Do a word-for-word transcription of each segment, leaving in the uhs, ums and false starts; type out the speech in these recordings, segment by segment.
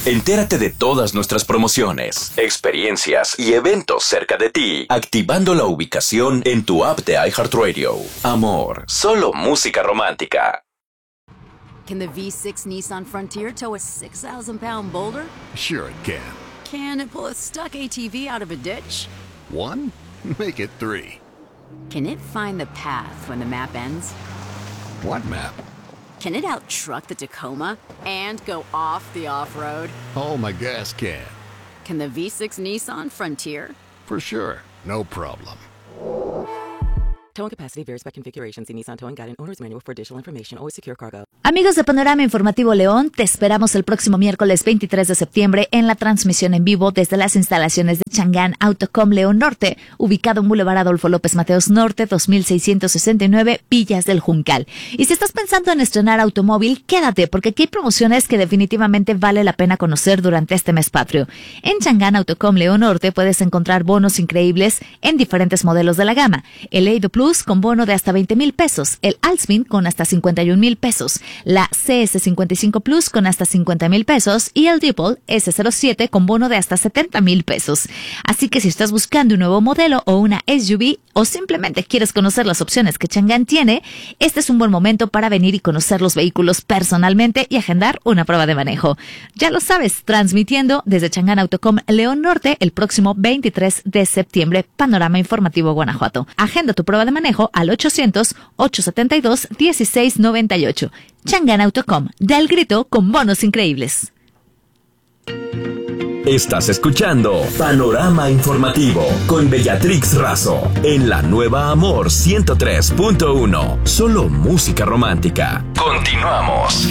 Entérate de todas nuestras promociones, experiencias y eventos cerca de ti, activando la ubicación en tu app de iHeartRadio. Amor, solo música romántica. Can the V six Nissan Frontier tow a six thousand pound boulder? Sure it can. Can it pull a stuck A T V out of a ditch? One? Make it three. Can it find the path when the map ends? What map? Can it out-truck the Tacoma and go off the off-road? Oh, my gas can. Can the V six Nissan Frontier? For sure. No problem. Towing capacity varies by configuration. See Nissan Towing Guide and Owner's Manual for additional information. Always secure cargo. Amigos de Panorama Informativo León, te esperamos el próximo miércoles veintitrés de septiembre en la transmisión en vivo desde las instalaciones de Chang'an Autocom León Norte, ubicado en Boulevard Adolfo López Mateos Norte, dos mil seiscientos sesenta y nueve, Villas del Juncal. Y si estás pensando en estrenar automóvil, quédate, porque aquí hay promociones que definitivamente vale la pena conocer durante este mes patrio. En Chang'an Autocom León Norte puedes encontrar bonos increíbles en diferentes modelos de la gama. El Eido Plus con bono de hasta veinte mil pesos, el Altsmin con hasta cincuenta y un mil pesos, la C S cincuenta y cinco Plus con hasta cincuenta mil pesos y el Dipol S cero siete con bono de hasta setenta mil pesos. Así que si estás buscando un nuevo modelo o una S U V o simplemente quieres conocer las opciones que Chang'an tiene, este es un buen momento para venir y conocer los vehículos personalmente y agendar una prueba de manejo. Ya lo sabes, transmitiendo desde Chang'an Autocom León Norte el próximo veintitrés de septiembre, Panorama Informativo Guanajuato. Agenda tu prueba de manejo al ochocientos, ochocientos setenta y dos, dieciséis noventa y ocho. Chang'an Autocom, da el grito con bonos increíbles. Estás escuchando Panorama Informativo con Bellatrix Razo en la nueva Amor ciento tres punto uno. Solo música romántica. Continuamos.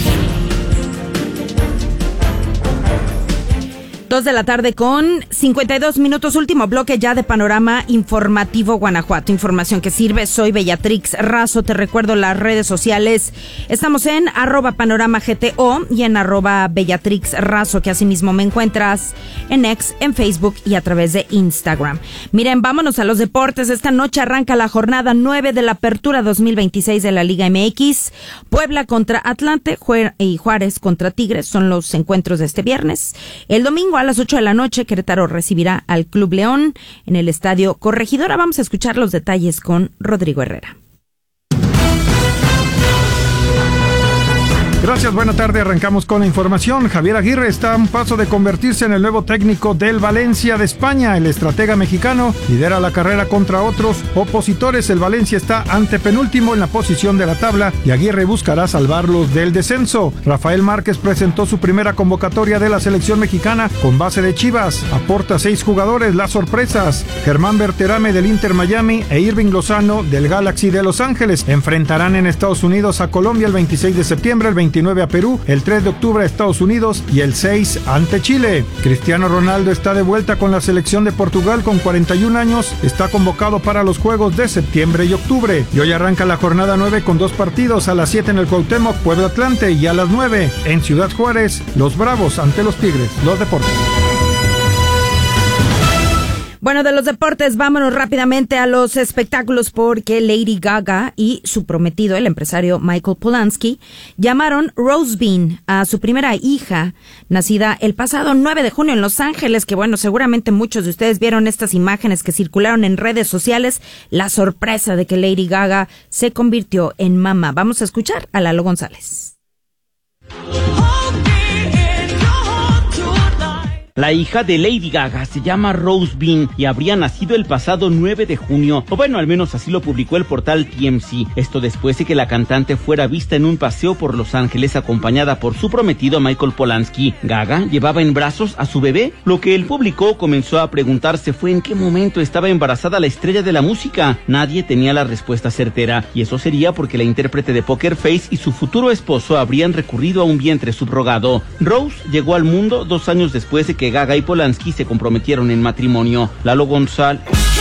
Dos de la tarde con cincuenta y dos minutos, último bloque ya de Panorama Informativo Guanajuato. Información que sirve, soy Bellatrix Razo, te recuerdo las redes sociales. Estamos en arroba panorama G T O y en arroba Bellatrix Razo, que asimismo me encuentras en X, en Facebook y a través de Instagram. Miren, vámonos a los deportes. Esta noche arranca la jornada nueve de la Apertura dos mil veintiséis de la Liga M X. Puebla contra Atlante y Juárez contra Tigres son los encuentros de este viernes. El domingo a las ocho de la noche, Querétaro recibirá al Club León en el Estadio Corregidora. Vamos a escuchar los detalles con Rodrigo Herrera. Gracias, buena tarde. Arrancamos con la información. Javier Aguirre está a un paso de convertirse en el nuevo técnico del Valencia de España. El estratega mexicano lidera la carrera contra otros opositores. El Valencia está antepenúltimo en la posición de la tabla y Aguirre buscará salvarlos del descenso. Rafael Márquez presentó su primera convocatoria de la selección mexicana con base de Chivas. Aporta seis jugadores. Las sorpresas: Germán Berterame del Inter Miami e Irving Lozano del Galaxy de Los Ángeles. Enfrentarán en Estados Unidos a Colombia el veintiséis de septiembre, el veintinueve a Perú, el tres de octubre a Estados Unidos y el seis ante Chile. Cristiano Ronaldo está de vuelta con la selección de Portugal con cuarenta y un años, está convocado para los Juegos de septiembre y octubre. Y hoy arranca la jornada nueve con dos partidos: a las siete en el Cuauhtémoc, Puebla Atlante, y a las nueve en Ciudad Juárez, los Bravos ante los Tigres. Los deportes. Bueno, de los deportes, vámonos rápidamente a los espectáculos, porque Lady Gaga y su prometido, el empresario Michael Polanski, llamaron Rosebean a su primera hija, nacida el pasado nueve de junio en Los Ángeles, que bueno, seguramente muchos de ustedes vieron estas imágenes que circularon en redes sociales, la sorpresa de que Lady Gaga se convirtió en mamá. Vamos a escuchar a Lalo González. La hija de Lady Gaga se llama Rosebean y habría nacido el pasado nueve de junio, o bueno, al menos así lo publicó el portal T M Z. Esto después de que la cantante fuera vista en un paseo por Los Ángeles acompañada por su prometido Michael Polanski. Gaga llevaba en brazos a su bebé. Lo que el público comenzó a preguntarse fue en qué momento estaba embarazada la estrella de la música. Nadie tenía la respuesta certera, y eso sería porque la intérprete de Poker Face y su futuro esposo habrían recurrido a un vientre subrogado. Rose llegó al mundo dos años después de que que Gaga y Polanski se comprometieron en matrimonio. Lalo González.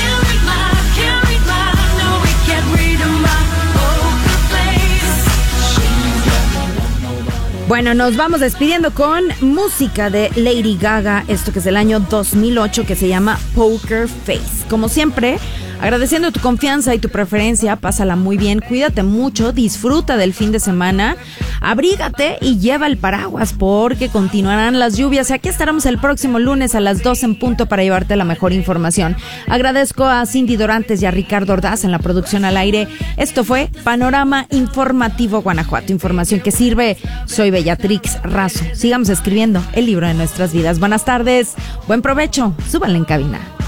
Bueno, nos vamos despidiendo con música de Lady Gaga, esto que es del año dos mil ocho, que se llama Poker Face. Como siempre, Agradeciendo tu confianza y tu preferencia, pásala muy bien, cuídate mucho, disfruta del fin de semana, abrígate y lleva el paraguas porque continuarán las lluvias. Aquí estaremos el próximo lunes a las doce en punto para llevarte la mejor información. Agradezco a Cindy Dorantes y a Ricardo Ordaz en la producción al aire. Esto fue Panorama Informativo Guanajuato, información que sirve. Soy Bellatrix Razo. Sigamos escribiendo el libro de nuestras vidas. Buenas tardes, buen provecho, súbanle en cabina.